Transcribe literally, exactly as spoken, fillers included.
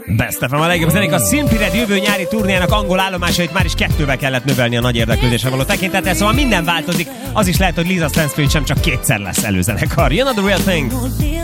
Best ef em, a legjobb zenék. A Simply Red jövő nyári turnéjának angol állomásait már is kettővel kellett növelni a nagy érdeklődésre való tekintettel, szóval minden változik. Az is lehet, hogy Lisa Stansfield sem csak kétszer lesz előzenekar. Jön a The Real Thing.